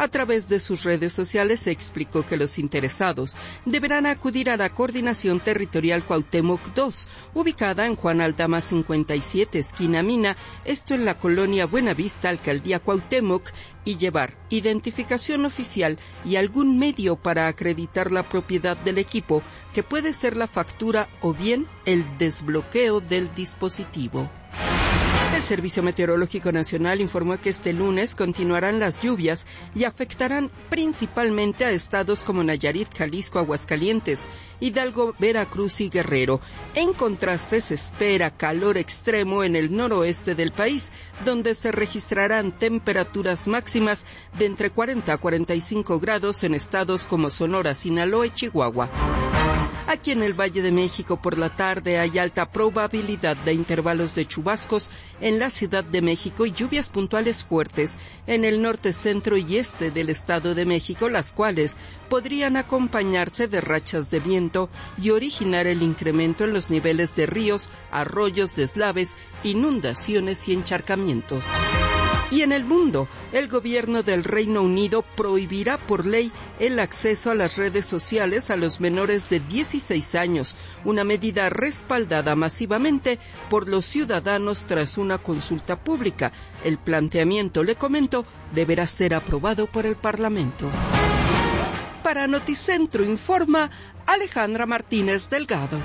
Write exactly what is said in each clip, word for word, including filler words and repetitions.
A través de sus redes sociales se explicó que los interesados deberán acudir a la Coordinación Territorial Cuauhtémoc dos, ubicada en Juan Aldama cincuenta y siete, esquina Mina, esto en la colonia Buenavista, Alcaldía Cuauhtémoc, y llevar identificación oficial y algún medio para acreditar la propiedad del equipo, que puede ser la factura o bien el desbloqueo del dispositivo. El Servicio Meteorológico Nacional informó que este lunes continuarán las lluvias y afectarán principalmente a estados como Nayarit, Jalisco, Aguascalientes, Hidalgo, Veracruz y Guerrero. En contraste, se espera calor extremo en el noroeste del país, donde se registrarán temperaturas máximas de entre cuarenta a cuarenta y cinco grados en estados como Sonora, Sinaloa y Chihuahua. Aquí en el Valle de México por la tarde hay alta probabilidad de intervalos de chubascos en la Ciudad de México y lluvias puntuales fuertes en el norte, centro y este del Estado de México, las cuales podrían acompañarse de rachas de viento y originar el incremento en los niveles de ríos, arroyos, deslaves, inundaciones y encharcamientos. Y en el mundo, el gobierno del Reino Unido prohibirá por ley el acceso a las redes sociales a los menores de dieciséis años, una medida respaldada masivamente por los ciudadanos tras una consulta pública. El planteamiento, le comento, deberá ser aprobado por el Parlamento. Para Noticentro informa Alejandra Martínez Delgado.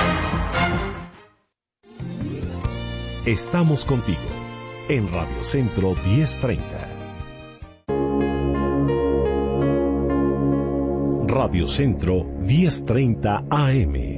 Estamos contigo en Radio Centro diez treinta. Radio Centro diez treinta A M.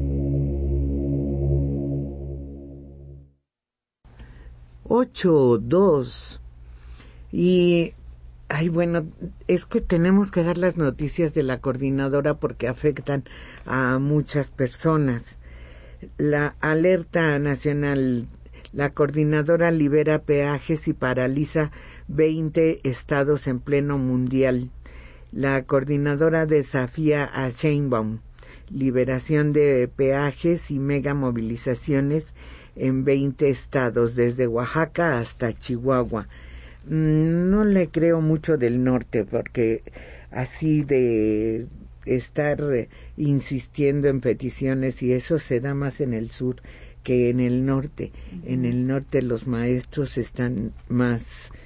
ocho dos. Y, ay, bueno, es que tenemos que dar las noticias de la coordinadora porque afectan a muchas personas. La alerta nacional. La coordinadora libera peajes y paraliza veinte estados en pleno mundial. La coordinadora desafía a Sheinbaum. Liberación de peajes y mega movilizaciones en veinte estados, desde Oaxaca hasta Chihuahua. No le creo mucho del norte, porque así de estar insistiendo en peticiones y eso se da más en el sur que en el norte. Uh-huh. En el norte los maestros están más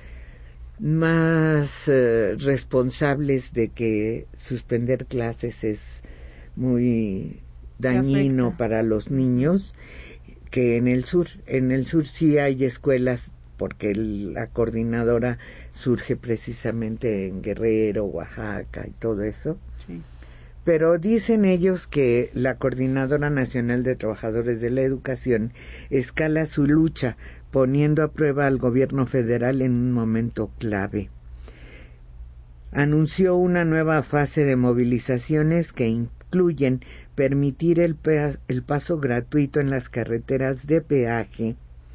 más uh, responsables de que suspender clases es muy dañino para los niños, que en el sur. En el sur sí hay escuelas, porque el, la coordinadora surge precisamente en Guerrero, Oaxaca y todo eso. Sí. Pero dicen ellos que la Coordinadora Nacional de Trabajadores de la Educación escala su lucha, poniendo a prueba al gobierno federal en un momento clave. Anunció una nueva fase de movilizaciones que incluyen permitir el, pe- el paso gratuito en las carreteras de peaje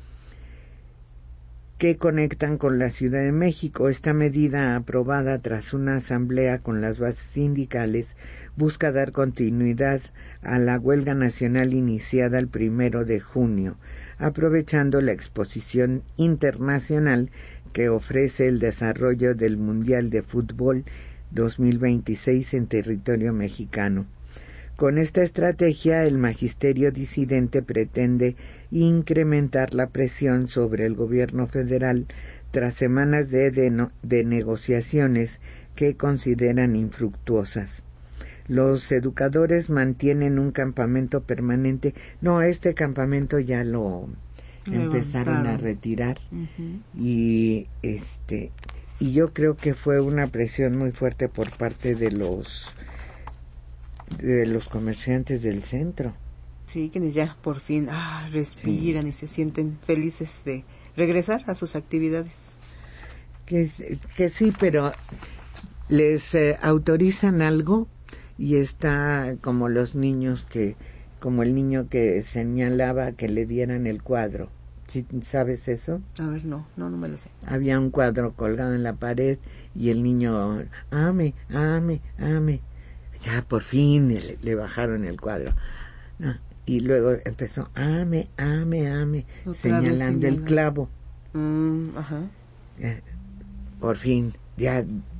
que conectan con la Ciudad de México. Esta medida, aprobada tras una asamblea con las bases sindicales, busca dar continuidad a la huelga nacional iniciada el primero de junio, aprovechando la exposición internacional que ofrece el desarrollo del Mundial de Fútbol dos mil veintiséis en territorio mexicano. Con esta estrategia, el magisterio disidente pretende incrementar la presión sobre el gobierno federal tras semanas de, de, de negociaciones que consideran infructuosas. Los educadores mantienen un campamento permanente. No, este campamento ya lo empezaron a retirar. Uh-huh. y este y yo creo que fue una presión muy fuerte por parte de los de los comerciantes del centro. Sí, quienes ya por fin ah, respiran, sí, y se sienten felices de regresar a sus actividades. Que, que sí, pero les eh, autorizan algo y está como los niños que, como el niño que señalaba que le dieran el cuadro. ¿Sí, sabes eso? A ver, no, no, no me lo sé. Había un cuadro colgado en la pared y el niño, ame, ame, ame. Ya por fin le, le bajaron el cuadro. No, y luego empezó, ame, ame, ame, Otra señalando el clavo. Mm, ajá. Eh, por fin, ya